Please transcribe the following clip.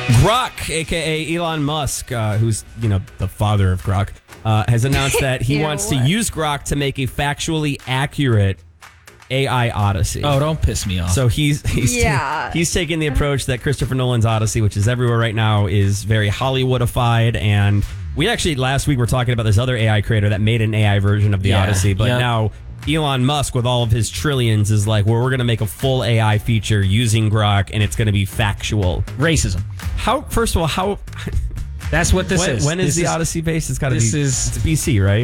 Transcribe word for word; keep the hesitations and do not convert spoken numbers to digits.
Grok, a k a. Elon Musk, uh, who's, you know, the father of Grok, uh, has announced that he wants to use Grok to make a factually accurate A I Odyssey. Oh, don't piss me off. So he's he's Yeah. he's taking the approach that Christopher Nolan's Odyssey, which is everywhere right now, is very Hollywoodified. And we actually last week were talking about this other A I creator that made an A I version of the Yeah, Odyssey, but yeah. now Elon Musk, with all of his trillions, is like, well, we're going to make a full A I feature using Grok, and it's going to be factual. Racism. How? First of all, how? That's what this when, is. When is This the Odyssey based? It's got to be. this is- It's B C, right?